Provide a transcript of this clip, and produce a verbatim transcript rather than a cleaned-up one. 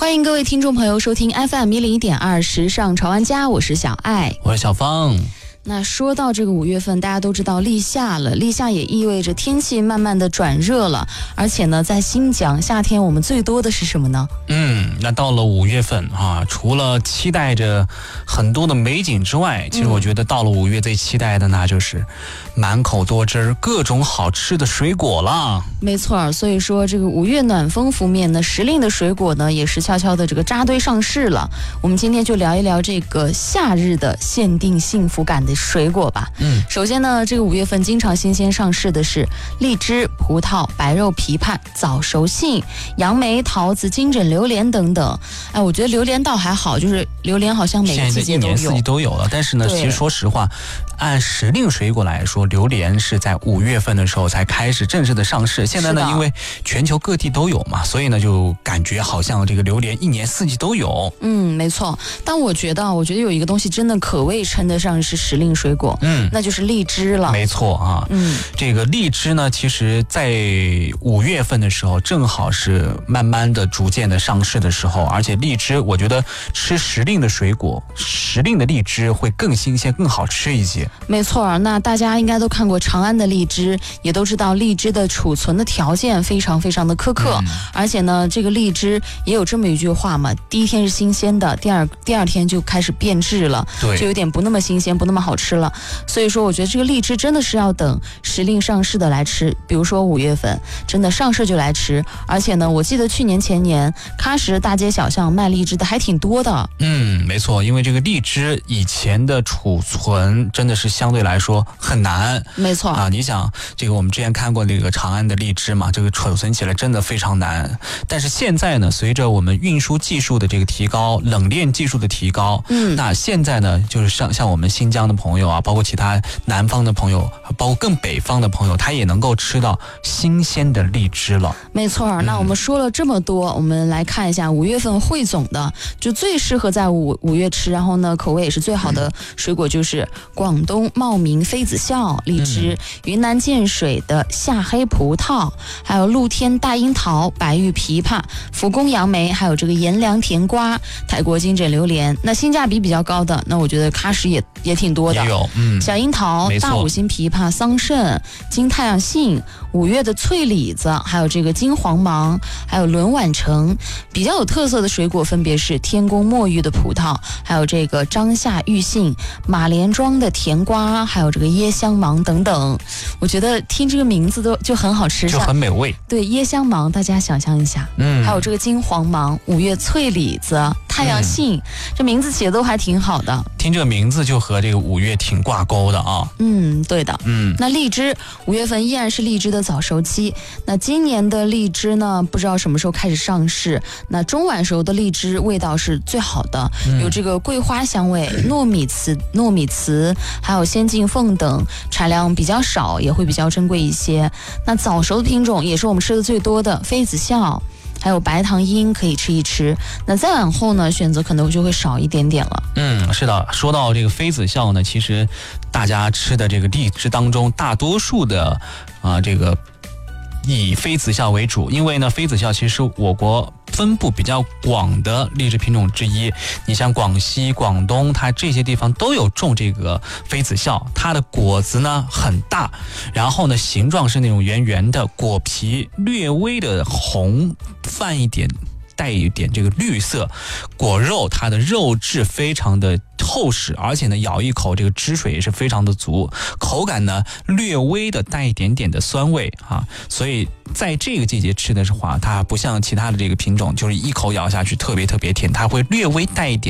欢迎各位听众朋友收听 F M 一零一点二时尚潮玩家，我是小爱， 我是小芳。 那说到这个五月份，大家都知道立夏了，立夏也意味着天气慢慢的转热了，而且呢，在新疆夏天我们最多的是什么呢？ 嗯，那到了五月份啊，除了期待着很多的美景之外，其实我觉得到了五月最期待的那就是满口多汁各种好吃的水果了。 没错，所以说这个五月暖风拂面呢，时令的水果呢也是悄悄的这个扎堆上市了。我们今天就聊一聊这个夏日的限定幸福感的水果吧。 嗯， 首先呢，这个五月份经常新鲜上市的是荔枝、葡萄、白肉枇杷、早熟杏、杨梅、桃子、金枕榴莲等等。哎，我觉得榴莲倒还好，就是榴莲好像每个季节都有， 现在一年四季都有了。但是呢，其实说实话，按时令水果来说，榴莲是在五月份的时候才开始正式的上市。现在呢，因为全球各地都有嘛，所以呢，就感觉好像这个榴莲一年四季都有。 嗯，没错。但我觉得，我觉得有一个东西真的可谓称得上是时令水果， 嗯， 那就是荔枝了。 没错啊， 嗯， 这个荔枝呢，其实在五月份的时候，正好是慢慢的、逐渐的上市的时候，而且荔枝，我觉得吃时令的水果，时令的荔枝会更新鲜、更好吃一些。 没错，那大家应该都看过长安的荔枝，也都知道荔枝的储存的条件非常非常的苛刻，嗯、而且呢，这个荔枝也有这么一句话嘛，第一天是新鲜的，第二第二天就开始变质了， 对， 就有点不那么新鲜，不那么好吃了。所以说，我觉得这个荔枝真的是要等时令上市的来吃，比如说五月份，真的上市就来吃。而且呢，我记得去年前年，喀什大街小巷卖荔枝的还挺多的。 嗯，没错，因为这个荔枝以前的储存真的是相对来说很难。 没错啊，你想这个我们之前看过那个长安的荔枝嘛，这个储存起来真的非常难。但是现在呢，随着我们运输技术的这个提高，冷链技术的提高， 嗯， 那现在呢，就是像像我们新疆的朋友啊，包括其他南方的朋友，包括更北方的朋友，他也能够吃到新鲜的荔枝了。 没错，那我们说了这么多，嗯、我们来看一下五月份汇总的，就最适合在五五月吃，然后呢，口味也是最好的水果就是广东茂名妃子笑荔枝、嗯、云南建水的夏黑葡萄，还有露天大樱桃、白玉枇杷、福宫杨梅，还有这个颜良甜瓜、泰国金枕榴莲。那性价比比较高的，那我觉得喀什也也挺多的， 也有，嗯， 小樱桃、大五星枇杷、桑葚、金太阳杏、五月的脆李子，还有这个金黄芒，还有轮婉橙。比较有特色的水果分别是天宫墨玉的葡萄，还有这个张夏玉杏、马连庄的甜瓜，还有这个椰香芒等等。我觉得听这个名字都就很好吃， 就很美味。 对，椰香芒大家想象一下，嗯，还有这个金黄芒、五月脆李子、太阳杏、嗯，这名字起的都还挺好的。 听这个名字就和这个五月挺挂钩的啊。 嗯，对的。 嗯， 那荔枝五月份依然是荔枝的早熟期。那今年的荔枝呢，不知道什么时候开始上市。那中晚熟的荔枝味道是最好的，嗯、有这个桂花香味、糯米糍、糯米糍，还有仙境凤等，产量比较少，也会比较珍贵一些。那早熟的品种也是我们吃的最多的妃子笑。还有白糖樱可以吃一吃，那再往后呢，选择可能就会少一点点了。 嗯，是的，说到这个妃子笑呢，其实大家吃的这个荔枝当中，大多数的啊、呃、这个以妃子笑为主，因为呢，妃子笑其实是我国分布比较广的荔枝品种之一。你像广西、广东，它这些地方都有种这个妃子笑，它的果子呢很大，然后呢形状是那种圆圆的，果皮略微的红，泛一点带一点这个绿色，果肉它的肉质非常的厚实，而且呢咬一口这个汁水也是非常的足，口感呢略微的带一点点的酸味啊，所以在这个季节吃的话，它不像其他的这个品种就是一口咬下去特别特别甜，它会略微带一点